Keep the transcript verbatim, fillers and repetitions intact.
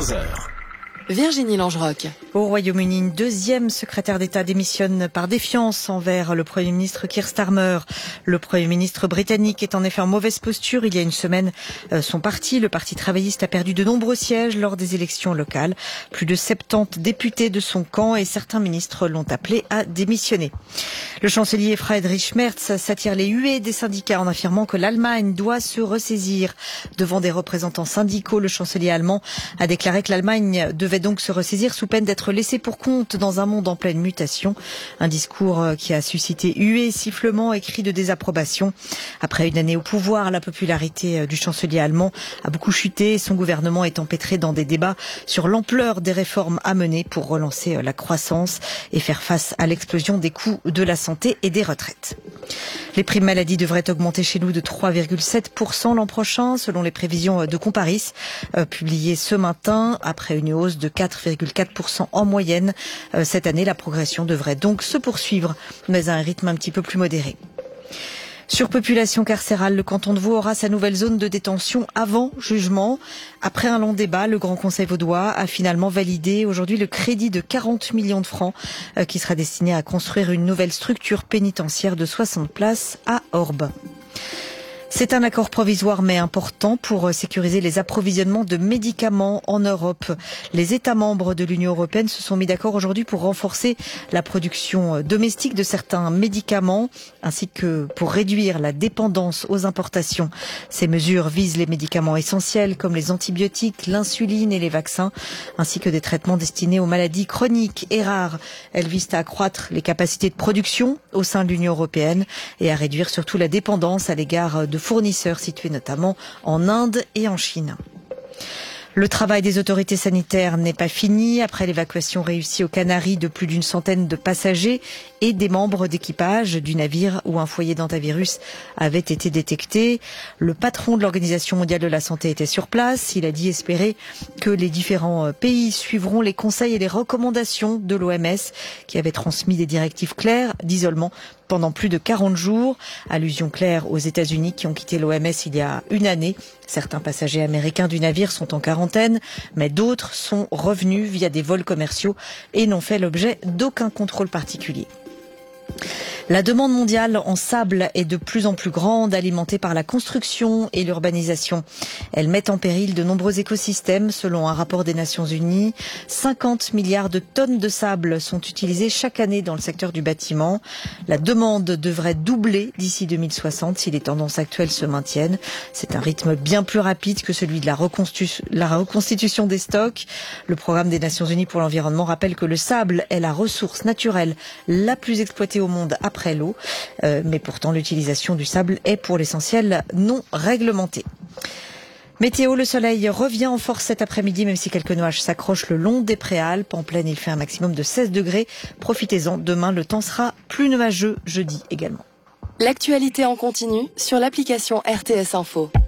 quinze heures. Virginie Langeroc. Au Royaume-Uni, une deuxième secrétaire d'État démissionne par défiance envers le Premier ministre Keir Starmer. Le Premier ministre britannique est en effet en mauvaise posture. Il y a une semaine, son parti, le Parti travailliste, a perdu de nombreux sièges lors des élections locales. Plus de soixante-dix députés de son camp et certains ministres l'ont appelé à démissionner. Le chancelier Friedrich Merz s'attire les huées des syndicats en affirmant que l'Allemagne doit se ressaisir. Devant des représentants syndicaux, le chancelier allemand a déclaré que l'Allemagne devait donc se ressaisir sous peine d'être laissée pour compte dans un monde en pleine mutation. Un discours qui a suscité huées, sifflements et cris de désapprobation. Après une année au pouvoir, la popularité du chancelier allemand a beaucoup chuté. Son gouvernement est empêtré dans des débats sur l'ampleur des réformes à mener pour relancer la croissance et faire face à l'explosion des coûts de la santé et des retraites. Les primes maladie devraient augmenter chez nous de trois virgule sept pour cent l'an prochain, selon les prévisions de Comparis, euh, publiées ce matin, après une hausse de quatre virgule quatre pour cent en moyenne. Euh, cette année, la progression devrait donc se poursuivre, mais à un rythme un petit peu plus modéré. Surpopulation carcérale, le canton de Vaud aura sa nouvelle zone de détention avant jugement. Après un long débat, le Grand Conseil vaudois a finalement validé aujourd'hui le crédit de quarante millions de francs euh, qui sera destiné à construire une nouvelle structure pénitentiaire de soixante places à Orbe. C'est un accord provisoire mais important pour sécuriser les approvisionnements de médicaments en Europe. Les États membres de l'Union européenne se sont mis d'accord aujourd'hui pour renforcer la production domestique de certains médicaments ainsi que pour réduire la dépendance aux importations. Ces mesures visent les médicaments essentiels comme les antibiotiques, l'insuline et les vaccins ainsi que des traitements destinés aux maladies chroniques et rares. Elles visent à accroître les capacités de production au sein de l'Union européenne et à réduire surtout la dépendance à l'égard de fournisseurs situés notamment en Inde et en Chine. Le travail des autorités sanitaires n'est pas fini. Après l'évacuation réussie aux Canaries de plus d'une centaine de passagers et des membres d'équipage du navire où un foyer d'hantavirus avait été détecté, le patron de l'Organisation mondiale de la santé était sur place. Il a dit espérer que les différents pays suivront les conseils et les recommandations de l'O M S qui avait transmis des directives claires d'isolement pendant plus de quarante jours. Allusion claire aux États-Unis qui ont quitté l'O M S il y a une année. Certains passagers américains du navire sont en quarantaine, mais d'autres sont revenus via des vols commerciaux et n'ont fait l'objet d'aucun contrôle particulier. La demande mondiale en sable est de plus en plus grande, alimentée par la construction et l'urbanisation. Elle met en péril de nombreux écosystèmes, selon un rapport des Nations Unies. cinquante milliards de tonnes de sable sont utilisées chaque année dans le secteur du bâtiment. La demande devrait doubler d'ici deux mille soixante si les tendances actuelles se maintiennent. C'est un rythme bien plus rapide que celui de la, reconstitu- la reconstitution des stocks. Le programme des Nations Unies pour l'environnement rappelle que le sable est la ressource naturelle la plus exploitée au monde après l'eau, euh, mais pourtant l'utilisation du sable est pour l'essentiel non réglementée. Météo, le soleil revient en force cet après-midi, même si quelques nuages s'accrochent le long des préalpes. En plaine, il fait un maximum de seize degrés. Profitez-en, demain le temps sera plus nuageux, jeudi également. L'actualité en continu sur l'application R T S Info.